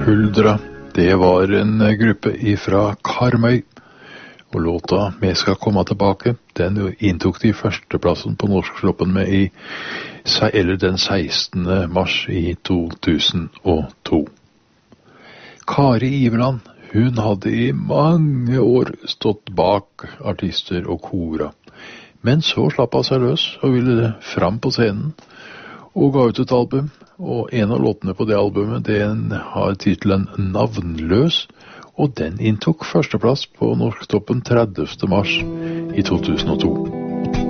Huldra, det var en gruppe ifra Karmøy, og låta «Vi skal komme tilbake», den inntok de førsteplassen på Norsktoppen med den 16. mars i 2002. Kari Iveland, hun hadde i mange år stått bak artister og kora, men så slapp hun seg løs og ville fram på scenen og ga ut et album, og en av låtene på det albumet, den har titelen Navnløs, og den inntok førsteplass på Norsktoppen 30. mars i 2002.